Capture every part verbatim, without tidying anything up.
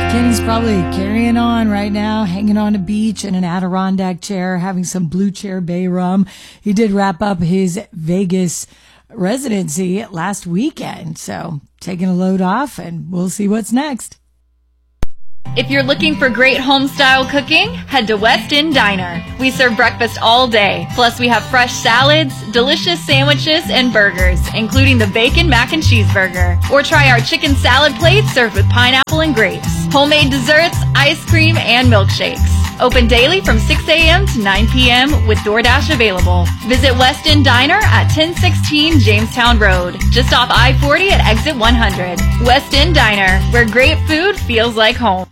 Kenny's probably carrying on right now, hanging on a beach in an Adirondack chair, having some Blue Chair Bay rum. He did wrap up his Vegas residency last weekend, so taking a load off, and we'll see what's next. If you're looking for great home-style cooking, head to West End Diner. We serve breakfast all day. Plus, we have fresh salads, delicious sandwiches, and burgers, including the bacon mac and cheese burger. Or try our chicken salad plates served with pineapple and grapes, homemade desserts, ice cream, and milkshakes. Open daily from six a.m. to nine p.m. with DoorDash available. Visit West End Diner at ten sixteen Jamestown Road, just off I forty at exit one hundred. West End Diner, where great food feels like home.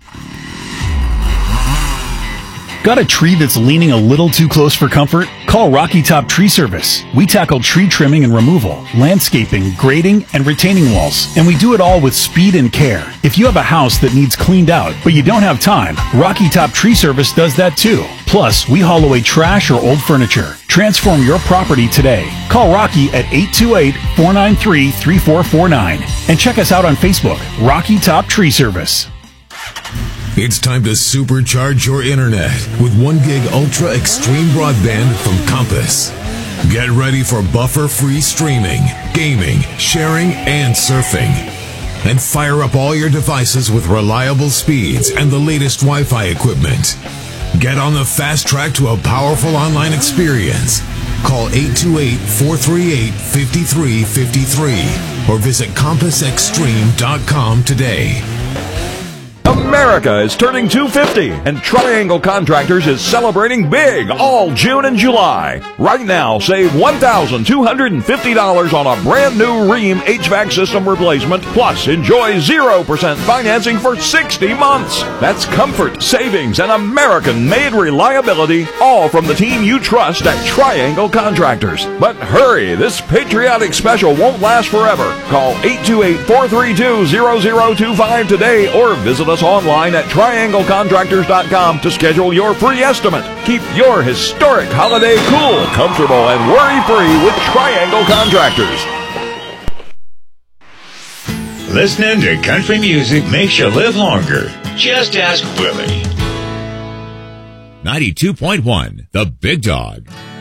Got a tree that's leaning a little too close for comfort? Call Rocky Top Tree Service. We tackle tree trimming and removal, landscaping, grading, and retaining walls. And we do it all with speed and care. If you have a house that needs cleaned out, but you don't have time, Rocky Top Tree Service does that too. Plus, we haul away trash or old furniture. Transform your property today. Call Rocky at eight two eight, four nine three, three four four nine. And check us out on Facebook, Rocky Top Tree Service. It's time to supercharge your internet with one gig Ultra Extreme Broadband from Compass. Get ready for buffer-free streaming, gaming, sharing, and surfing. And fire up all your devices with reliable speeds and the latest Wi-Fi equipment. Get on the fast track to a powerful online experience. Call eight two eight, four three eight, five three five three or visit compass extreme dot com today. America is turning two fifty, and Triangle Contractors is celebrating big all June and July. Right now, save one thousand two hundred fifty dollars on a brand new Rheem H V A C system replacement, plus enjoy zero percent financing for sixty months. That's comfort, savings, and American-made reliability, all from the team you trust at Triangle Contractors. But hurry, this patriotic special won't last forever. Call eight two eight, four three two, zero zero two five today or visit us online at triangle contractors dot com to schedule your free estimate. Keep your historic holiday cool, comfortable, and worry-free with Triangle Contractors. Listening to country music makes you live longer. Just ask Willie. ninety-two point one, The Big Dog.